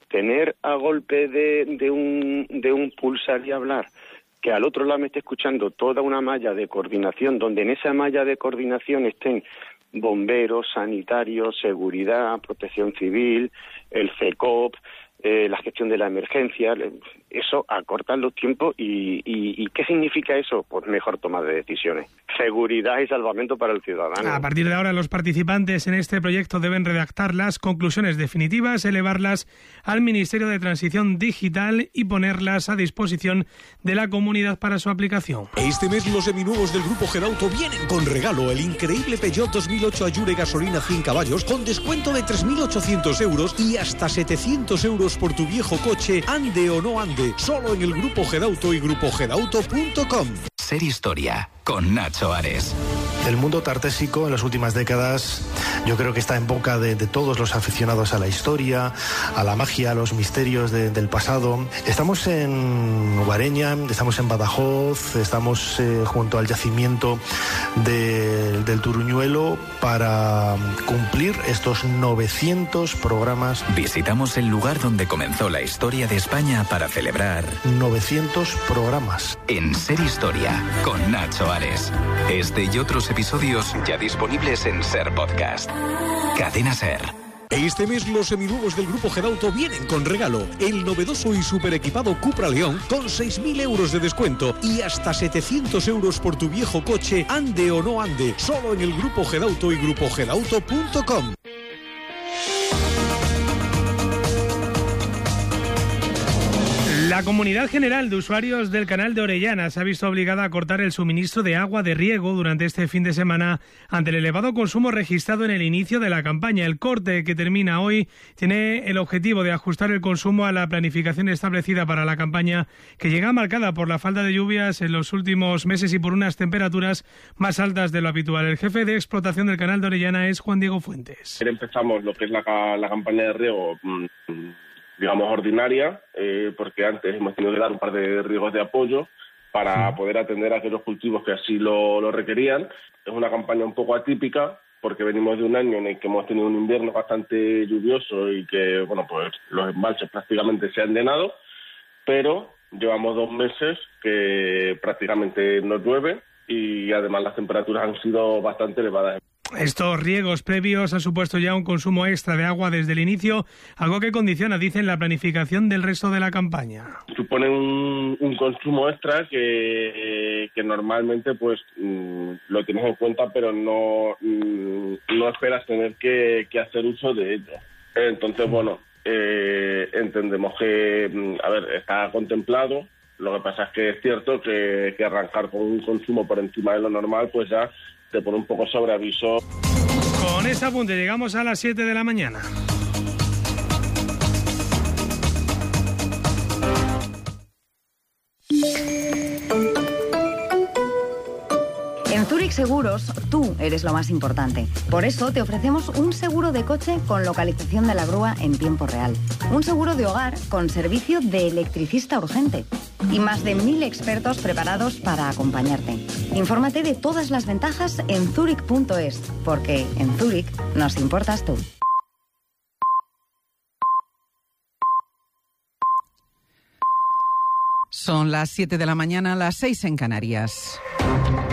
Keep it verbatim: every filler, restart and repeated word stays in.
tener a golpe de, de, un, de un pulsar y hablar, que al otro lado me esté escuchando toda una malla de coordinación, donde en esa malla de coordinación estén bomberos, sanitarios, seguridad, protección civil, el C E C O P, eh, la gestión de la emergencia, eso acorta los tiempos y, y, y ¿qué significa eso? Pues mejor toma de decisiones. Seguridad y salvamento para el ciudadano. A partir de ahora, los participantes en este proyecto deben redactar las conclusiones definitivas, elevarlas al Ministerio de Transición Digital y ponerlas a disposición de la comunidad para su aplicación. Este mes los seminuevos del Grupo Gedauto vienen con regalo: el increíble Peugeot dos mil ocho Allure gasolina cien caballos con descuento de tres mil ochocientos euros y hasta setecientos euros por tu viejo coche, ande o no ande, solo en el Grupo Gedauto y grupo gedauto punto com. Ser Historia, con Nacho Ares. El mundo tartésico en las últimas décadas yo creo que está en boca de, de todos los aficionados a la historia, a la magia, a los misterios de, del pasado. Estamos en Guareña, estamos en Badajoz, estamos eh, junto al yacimiento de, del Turuñuelo para cumplir estos novecientos programas. Visitamos el lugar donde comenzó la historia de España para celebrar novecientos programas. En Ser Historia, con Nacho Ares. Este y otros episodios ya disponibles en Ser Podcast. Cadena Ser. Este mes los seminuevos del Grupo Gedauto vienen con regalo: el novedoso y super equipado Cupra León con seis mil euros de descuento y hasta setecientos euros por tu viejo coche, ande o no ande, solo en el Grupo Gedauto y grupo gedauto punto com. La Comunidad General de Usuarios del Canal de Orellana se ha visto obligada a cortar el suministro de agua de riego durante este fin de semana ante el elevado consumo registrado en el inicio de la campaña. El corte, que termina hoy, tiene el objetivo de ajustar el consumo a la planificación establecida para la campaña, que llega marcada por la falta de lluvias en los últimos meses y por unas temperaturas más altas de lo habitual. El jefe de explotación del Canal de Orellana es Juan Diego Fuentes. Empezamos lo que es la, la campaña de riego, digamos, ordinaria, eh, porque antes hemos tenido que dar un par de riegos de apoyo para poder atender a aquellos cultivos que así lo, lo requerían. Es una campaña un poco atípica, porque venimos de un año en el que hemos tenido un invierno bastante lluvioso y que, bueno, pues los embalses prácticamente se han llenado, pero llevamos dos meses que prácticamente no llueve y además las temperaturas han sido bastante elevadas. Estos riegos previos han supuesto ya un consumo extra de agua desde el inicio, algo que condiciona, dicen, la planificación del resto de la campaña. Supone un, un consumo extra que, eh, que normalmente pues mm, lo tienes en cuenta, pero no, mm, no esperas tener que, que hacer uso de ello. Entonces, bueno, eh, entendemos que, a ver, está contemplado. Lo que pasa es que es cierto que, que arrancar con un consumo por encima de lo normal, pues ya te pone un poco sobre aviso. Con ese apunte llegamos a las siete de la mañana. En Zurich Seguros, tú eres lo más importante. Por eso te ofrecemos un seguro de coche con localización de la grúa en tiempo real. Un seguro de hogar con servicio de electricista urgente. Y más de mil expertos preparados para acompañarte. Infórmate de todas las ventajas en zurich punto es, porque en Zurich nos importas tú. Son las siete de la mañana, las seis en Canarias.